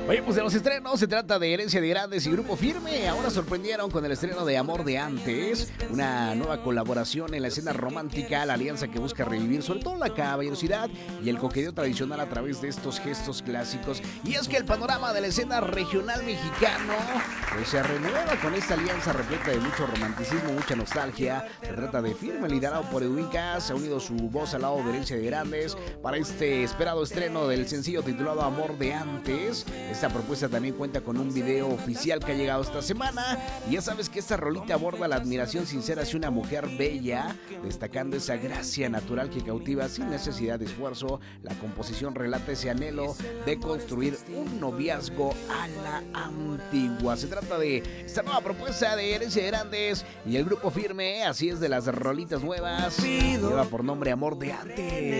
Oye, pues de los estrenos se trata de Herencia de Grandes y Grupo Firme. Ahora sorprendieron con el estreno de Amor de Antes, una nueva colaboración en la escena romántica, la alianza que busca revivir sobre todo la caballerosidad y el coqueteo tradicional a través de estos gestos clásicos. Y es que el panorama de la escena regional mexicano pues se renueva con esta alianza repleta de mucho romanticismo, mucha nostalgia. Se trata de Firme, liderado por Edwin Cass, ha unido su voz al lado de Herencia de Grandes para este esperado estreno del sencillo titulado Amor de Antes. Esta propuesta también cuenta con un video oficial que ha llegado esta semana. Y ya sabes que esta rolita aborda la admiración sincera hacia una mujer bella, destacando esa gracia natural que cautiva sin necesidad de esfuerzo. La composición relata ese anhelo de construir un noviazgo a la antigua. Se trata de esta nueva propuesta de Herencia de Grandes y el Grupo Firme, así es, de las rolitas nuevas. Lleva por nombre Amor de Antes.